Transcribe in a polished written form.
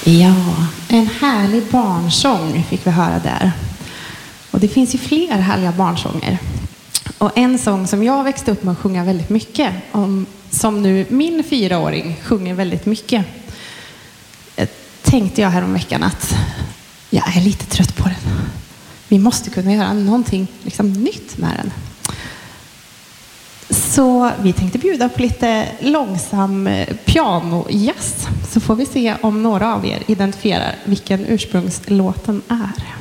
Ja, en härlig barnsång fick vi höra där. Och det finns ju fler härliga barnsånger. Och en sång som jag växte upp med att sjunga väldigt mycket, som nu min 4-åring sjunger väldigt mycket, tänkte jag häromveckan att jag är lite trött på den. Vi måste kunna göra någonting nytt med den. Så vi tänkte bjuda på lite långsam pianojazz. Så får vi se om några av er identifierar vilken ursprungslåten är.